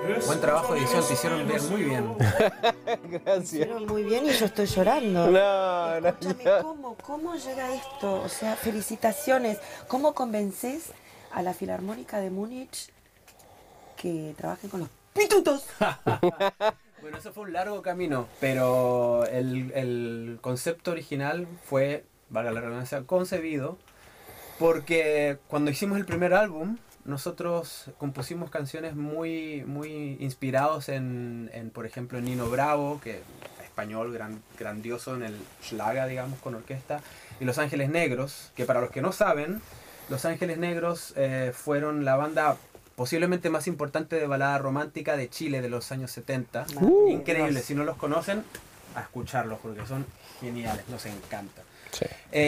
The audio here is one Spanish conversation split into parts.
Buen trabajo de edición, te hicieron ver muy bien. Gracias. Hicieron muy bien y yo estoy llorando. No, Escúchame, ¿cómo llega esto? O sea, felicitaciones. ¿Cómo convences a la Filarmónica de Múnich que trabajen con los pitutos? Bueno, eso fue un largo camino, pero el concepto original fue, valga la redundancia, concebido porque cuando hicimos el primer álbum, nosotros compusimos canciones muy inspirados por ejemplo, en Nino Bravo, que español grandioso en el Schlager, digamos, con orquesta, y Los Ángeles Negros, que para los que no saben, Los Ángeles Negros fueron la banda posiblemente más importante de balada romántica de Chile de los años 70. Increíble, si no los conocen, a escucharlos porque son geniales, nos encanta. Sí.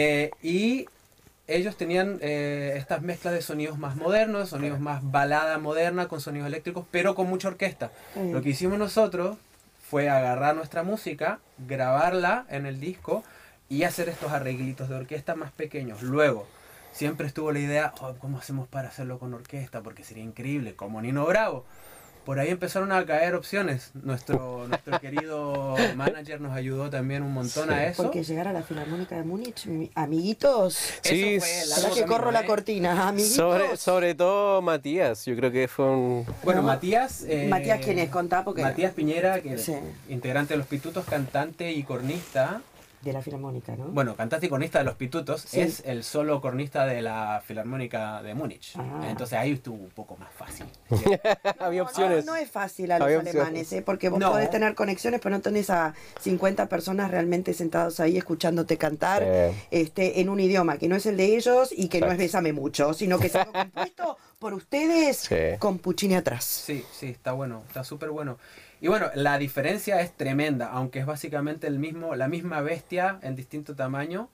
Y ellos tenían estas mezclas de sonidos más modernos, sonidos más balada moderna con sonidos eléctricos, pero con mucha orquesta. Lo que hicimos nosotros fue agarrar nuestra música, grabarla en el disco y hacer estos arreglitos de orquesta más pequeños. Luego, siempre estuvo la idea, ¿cómo hacemos para hacerlo con orquesta? Porque sería increíble, como Nino Bravo. Por ahí empezaron a caer opciones. Nuestro querido manager nos ayudó también un montón a eso. Porque llegar a la Filarmónica de Múnich, amiguitos. Sí, Eso fue el largo ¿Será que camino, corro la cortina? Amiguitos. sobre todo Matías, yo creo que fue un... Bueno, No. Matías... Matías, ¿quién es? Contá porque... Matías Piñera, que es Sí. integrante de Los Pitutos, cantante y cornista. De la Filarmónica, ¿no? Bueno, cantante y cornista de Los Pitutos, Sí. es el solo cornista de la Filarmónica de Múnich. Ah. Entonces ahí estuvo un poco más fácil. Había opciones. No es fácil a los Había alemanes, opciones. porque vos No. podés tener conexiones, pero no tenés a 50 personas realmente sentados ahí escuchándote cantar en un idioma que no es el de ellos y que no es Exacto. Bésame Mucho, sino que es algo compuesto por ustedes Sí. con Puccini atrás. Sí, está bueno, está súper bueno. Y bueno, la diferencia es tremenda, aunque es básicamente la misma bestia en distinto tamaño.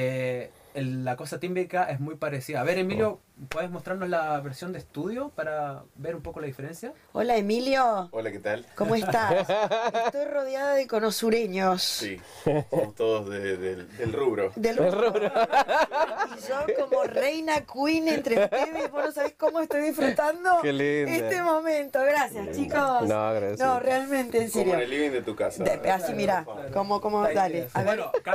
La cosa tímbrica es muy parecida. A ver, Emilio, ¿puedes mostrarnos la versión de estudio para ver un poco la diferencia? Hola Emilio, Hola, ¿qué tal? ¿cómo estás? Estoy rodeada de conosureños. Sí, somos todos del rubro. Del rubro. Y yo como reina queen entre ustedes, vos no sabés cómo estoy disfrutando Qué linda. este momento. Gracias, chicos. No, gracias. No, realmente, en Como serio. en el living de tu casa. Así, mira, como, Está ahí, dale. A ver. Bueno,